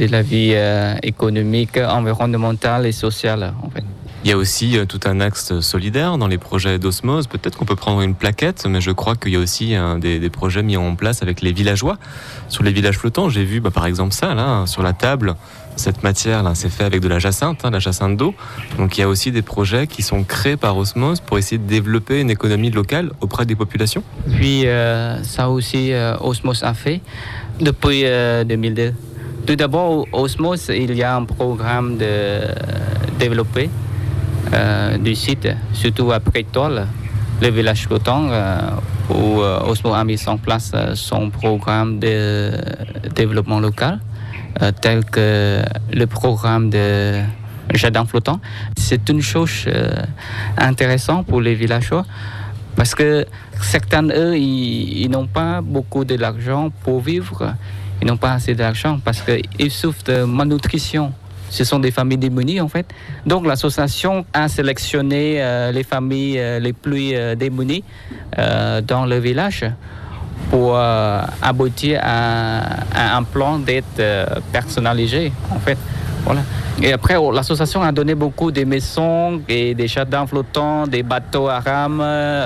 de la vie économique, environnementale et sociale, en fait. Il y a aussi tout un axe solidaire dans les projets d'osmose. Peut-être qu'on peut prendre une plaquette, mais je crois qu'il y a aussi des projets mis en place avec les villageois. Sur les villages flottants, j'ai vu par exemple ça, là, sur la table. Cette matière, là, c'est fait avec de la jacinthe d'eau. Donc il y a aussi des projets qui sont créés par Osmose pour essayer de développer une économie locale auprès des populations. Puis ça aussi, Osmose a fait depuis 2002. Tout d'abord, Osmose, il y a un programme de développer du site, surtout après Toile, le village flottant, où Osmose a mis en place son programme de développement local, tel que le programme de jardin flottant. C'est une chose intéressante pour les villageois parce que certains, eux, ils n'ont pas beaucoup d'argent pour vivre. Ils n'ont pas assez d'argent parce qu'ils souffrent de malnutrition. Ce sont des familles démunies, en fait. Donc, l'association a sélectionné les familles les plus démunies dans le village pour aboutir à un plan d'aide personnalisé, en fait. Voilà. Et après, l'association a donné beaucoup de maisons et des jardins flottants, des bateaux à rames,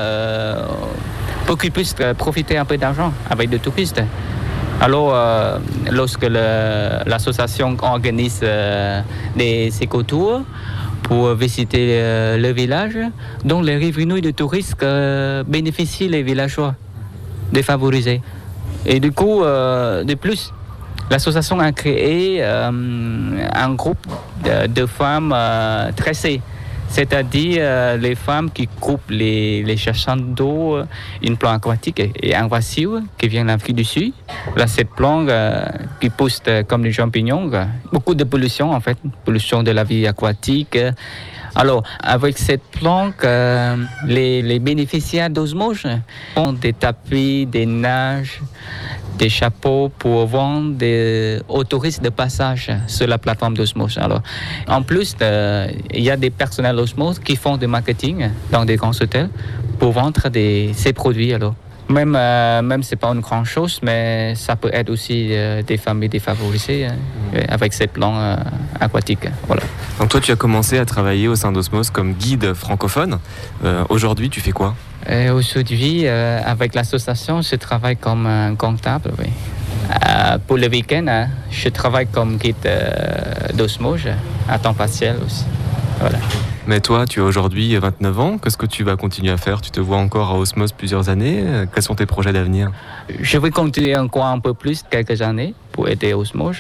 pour qu'ils puissent profiter un peu d'argent avec des touristes. Alors, lorsque l'association organise des écotours pour visiter le village, donc les revenus de touristes bénéficient les villageois défavorisés. Et du coup, de plus, l'association a créé un groupe de femmes tressées. C'est-à-dire les femmes qui coupent les cherchants d'eau, une plante aquatique et invasive qui vient d'Afrique du Sud. Là, cette plante qui pousse comme des champignons, beaucoup de pollution en fait, pollution de la vie aquatique. Alors, avec cette plante, les bénéficiaires d'Osmose ont des tapis, des nages, des chapeaux pour vendre aux touristes de passage sur la plateforme d'Osmose. Alors, en plus, il y a des personnels d'Osmose qui font du marketing dans des grands hôtels pour vendre ces produits. Alors, même c'est pas une grande chose, mais ça peut être aussi des familles défavorisées avec ces plans aquatiques. Voilà. Donc toi, tu as commencé à travailler au sein d'Osmose comme guide francophone. Aujourd'hui, tu fais quoi ? Aujourd'hui, avec l'association, je travaille comme comptable. Oui. Pour le week-end, je travaille comme guide d'Osmose à temps partiel aussi. Voilà. Mais toi, tu as aujourd'hui 29 ans. Qu'est-ce que tu vas continuer à faire ? Tu te vois encore à Osmose plusieurs années ? Quels sont tes projets d'avenir ? Je vais continuer encore un peu plus, quelques années, pour aider Osmose.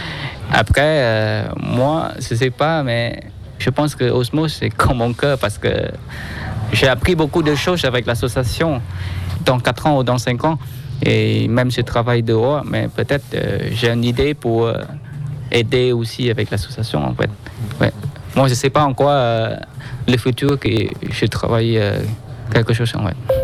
Après, moi, je ne sais pas, mais je pense que Osmose, c'est comme mon cœur parce que j'ai appris beaucoup de choses avec l'association dans 4 ans ou dans 5 ans. Et même si je travaille dehors, mais peut-être j'ai une idée pour aider aussi avec l'association, en fait. Ouais. Moi, je ne sais pas encore le futur que je travaille quelque chose, en fait.